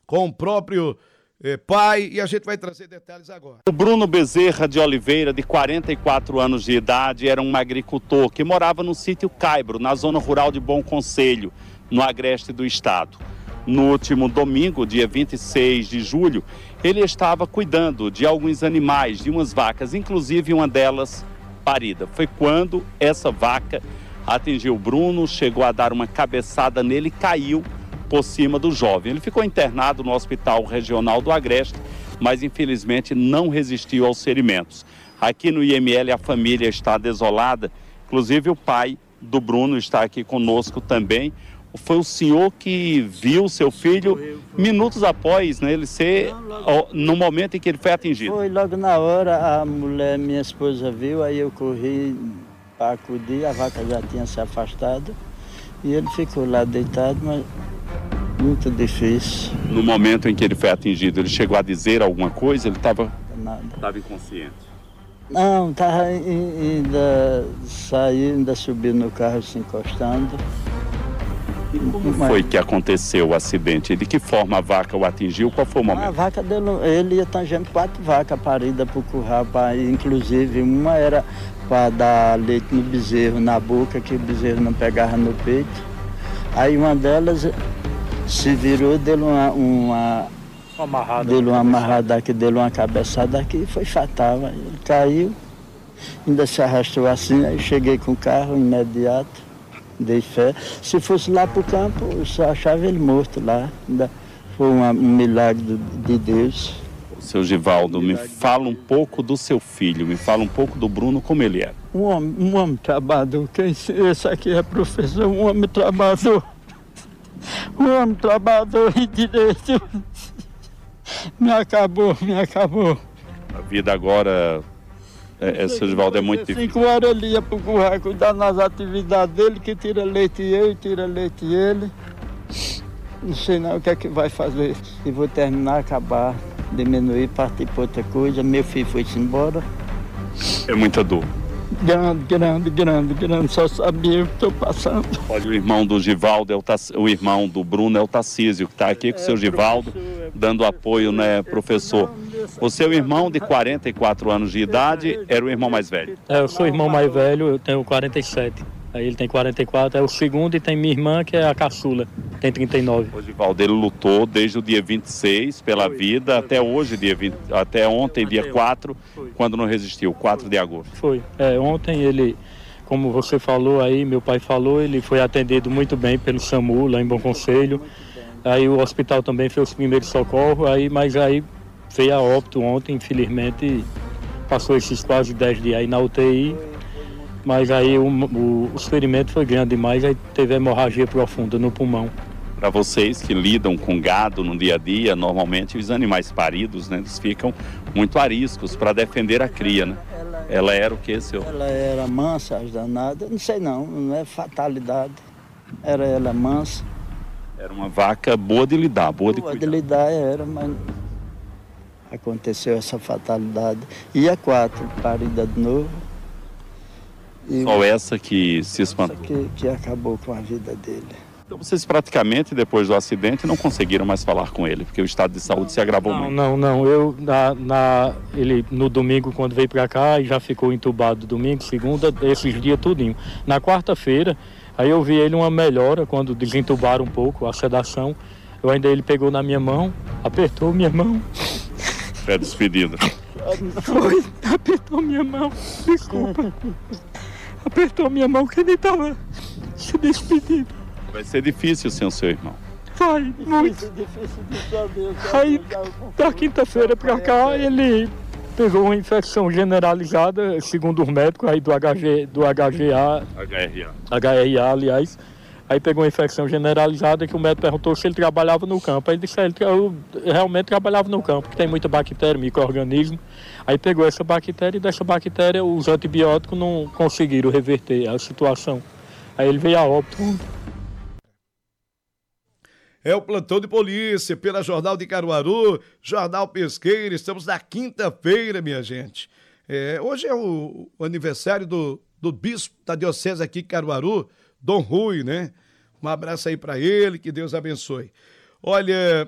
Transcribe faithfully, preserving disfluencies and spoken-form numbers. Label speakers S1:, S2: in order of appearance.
S1: com o próprio eh, pai, e a gente vai trazer detalhes agora.
S2: O Bruno Bezerra de Oliveira, de quarenta e quatro anos de idade, era um agricultor que morava no sítio Caibro, na zona rural de Bom Conselho, no agreste do estado. No último domingo, dia vinte e seis de julho, ele estava cuidando de alguns animais, de umas vacas, inclusive uma delas parida. Foi quando essa vaca atingiu o Bruno, chegou a dar uma cabeçada nele e caiu por cima do jovem. Ele ficou internado no Hospital Regional do Agreste, mas infelizmente não resistiu aos ferimentos. Aqui no I M L a família está desolada, inclusive o pai do Bruno está aqui conosco também. Foi o senhor que viu seu filho minutos após, né, ele ser, no momento em que ele foi atingido?
S3: Foi logo na hora, a mulher, minha esposa viu, aí eu corri para acudir, a vaca já tinha se afastado e ele ficou lá deitado, mas muito difícil.
S2: No momento em que ele foi atingido, ele chegou a dizer alguma coisa? Ele estava
S3: Nada.
S2: inconsciente?
S3: Não, estava ainda saindo, ainda subiu no carro se encostando.
S2: Como foi que aconteceu o acidente? De que forma a vaca o atingiu? Qual foi o momento?
S3: A vaca dele, ele ia tangendo quatro vacas paridas para o curral, pra, inclusive uma era para dar leite no bezerro, na boca, que o bezerro não pegava no peito. Aí uma delas se virou, deu uma, uma,
S4: amarrada,
S3: deu uma amarrada aqui, deu uma cabeçada aqui e foi fatal. Aí ele caiu, ainda se arrastou assim, aí cheguei com o carro imediato. Dei fé. Se fosse lá para o campo, eu só achava ele morto lá. Ainda foi uma, um milagre do, de Deus.
S2: Seu Givaldo, me fala um pouco do seu filho, me fala um pouco do Bruno, como ele era.
S3: Um homem, um homem trabalhador. Quem, esse aqui é professor, um homem trabalhador. Um homem trabalhador e direito. Me acabou, me acabou.
S2: A vida agora... É, é, seu Givaldo, é muito difícil.
S3: Cinco horas ele ia para o curral cuidar nas atividades dele, que tira leite eu e tira leite ele. Não sei não o que é que vai fazer. E vou terminar, acabar, diminuir, partir para outra coisa. Meu filho foi-se embora.
S2: É muita dor.
S3: Grande, grande, grande, grande. Só sabia o que estou passando.
S2: Olha, o irmão do Givaldo, é o, Tac... o irmão do Bruno é o Tarcísio, que está aqui com o seu Givaldo, dando apoio, né, professor? O seu irmão de quarenta e quatro anos de idade era o irmão mais velho?
S4: É, eu sou o irmão mais velho, eu tenho quarenta e sete. Aí ele tem quarenta e quatro, é o segundo, e tem minha irmã, que é a caçula, tem trinta e nove.
S2: O Givaldo, ele lutou desde o dia vinte e seis pela foi, vida, foi, até hoje, dia vinte, até ontem, até dia quatro, foi. Quando não resistiu, quatro foi. De agosto.
S4: Foi. É, ontem ele, como você falou aí, meu pai falou, ele foi atendido muito bem pelo SAMU, lá em Bom Conselho. Aí o hospital também fez os primeiros socorros, aí, mas aí veio a óbito ontem, infelizmente, passou esses quase dez dias aí na U T I. Mas aí o, o, o ferimento foi grande demais, aí teve hemorragia profunda no pulmão.
S2: Para vocês que lidam com gado no dia a dia, normalmente os animais paridos, né, eles ficam muito ariscos para defender a cria, né? Ela, ela era o que, senhor?
S3: Ela era mansa, as danadas, não sei não, não é fatalidade. Era ela mansa.
S2: Era uma vaca boa de lidar, boa, boa de cuidar.
S3: Boa de lidar era, mas aconteceu essa fatalidade. E a quatro, parida de novo.
S2: E só essa que se espantou.
S3: Essa que, que acabou com a vida dele.
S2: Então vocês praticamente, depois do acidente, não conseguiram mais falar com ele, porque o estado de saúde não, se agravou
S4: não,
S2: muito.
S4: Não, não, eu, na, na, ele no domingo, quando veio para cá, já ficou entubado domingo, segunda, esses dias tudinho. Na quarta-feira, aí eu vi ele uma melhora, quando desentubaram um pouco a sedação, eu ainda, ele pegou na minha mão, apertou minha mão.
S2: É despedido.
S4: Foi, apertou minha mão, desculpa. Apertou minha mão que ele estava se despedindo.
S2: Vai ser difícil sem o seu irmão.
S4: Vai, muito.
S3: Difícil de saber.
S4: Aí, da quinta-feira pra cá, ele pegou uma infecção generalizada, segundo os médicos, aí do H G, do H G A.
S2: H R A.
S4: H R A, aliás. Aí pegou uma infecção generalizada que o médico perguntou se ele trabalhava no campo. Aí ele disse que ele eu realmente trabalhava no campo, que tem muita bactéria, micro-organismo. Aí pegou essa bactéria e dessa bactéria os antibióticos não conseguiram reverter a situação. Aí ele veio a óbito.
S1: É o plantão de polícia pela Jornal de Caruaru, Jornal Pesqueira. Estamos na quinta-feira, minha gente. É, hoje é o, o aniversário do, do bispo da diocese aqui em Caruaru, Dom Rui, né? Um abraço aí para ele, que Deus abençoe. Olha,